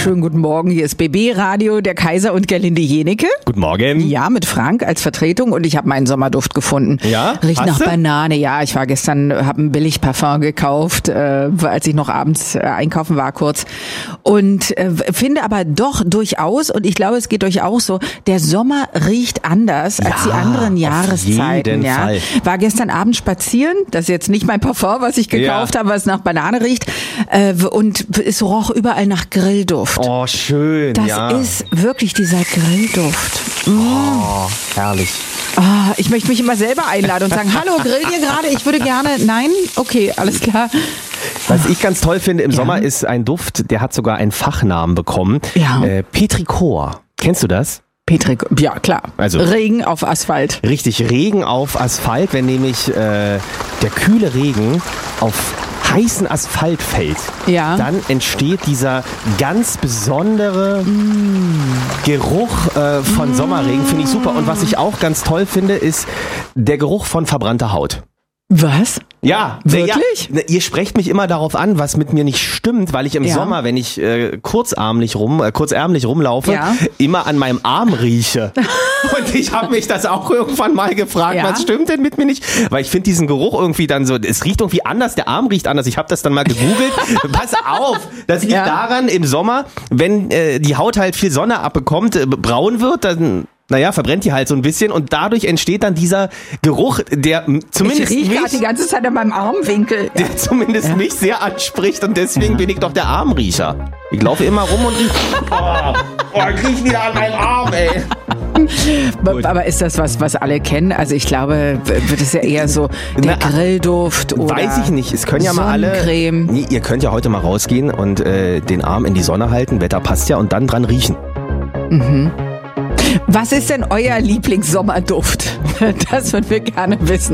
Schönen guten Morgen, hier ist BB Radio, der Kaiser und Gerlinde Jenecke. Guten Morgen. Ja, mit Frank als Vertretung und ich habe meinen Sommerduft gefunden. Ja? Riecht Hast nach du? Banane. Ja, ich war gestern, habe ein Billigparfum gekauft, als ich noch abends einkaufen war kurz. Und finde aber doch durchaus, und ich glaube, es geht euch auch so, der Sommer riecht anders als die anderen Jahreszeiten. Jeden Fall. War gestern Abend spazieren, das ist jetzt nicht mein Parfum, was ich gekauft habe, was nach Banane riecht, und es roch überall nach Grillduft. Oh, schön, Das ja. ist wirklich dieser Grillduft. Oh, herrlich. Ah, ich möchte mich immer selber einladen und sagen, hallo, grillt ihr gerade? Ich würde gerne, nein? Okay, alles klar. Was ich ganz toll finde im Sommer ist ein Duft, der hat sogar einen Fachnamen bekommen. Ja. Petrichor. Kennst du das? Petrik, ja klar. Also- Regen auf Asphalt. Richtig, Regen auf Asphalt, wenn nämlich der kühle Regen auf heißen Asphalt fällt, Ja. dann entsteht dieser ganz besondere Geruch von Sommerregen, finde ich super. Und was ich auch ganz toll finde, ist der Geruch von verbrannter Haut. Was? Ja, Wirklich? Ja, ihr sprecht mich immer darauf an, was mit mir nicht stimmt, weil ich im Ja. Sommer, wenn ich kurzärmlich rumlaufe, Ja. immer an meinem Arm rieche. Und ich habe mich das auch irgendwann mal gefragt, Ja. was stimmt denn mit mir nicht? Weil ich finde diesen Geruch irgendwie dann so, es riecht irgendwie anders, der Arm riecht anders. Ich habe das dann mal gegoogelt. Pass auf, das liegt Ja. daran, im Sommer, wenn die Haut halt viel Sonne abbekommt, braun wird, dann verbrennt die halt so ein bisschen und dadurch entsteht dann dieser Geruch, der zumindest Ich rieche gerade die mich, ganze Zeit an meinem Armwinkel. der zumindest mich sehr anspricht und deswegen bin ich doch der Armriecher. Ich laufe immer rum und rieche, ich riech wieder an meinem Arm, ey. Aber ist das was alle kennen? Also ich glaube, wird es ja eher so der Na, Grillduft oder Weiß ich nicht, es können ja mal alle, Sonnencreme. nee, ihr könnt ja heute mal rausgehen und den Arm in die Sonne halten, Wetter passt ja und dann dran riechen. Was ist denn euer Lieblingssommerduft? Das würden wir gerne wissen.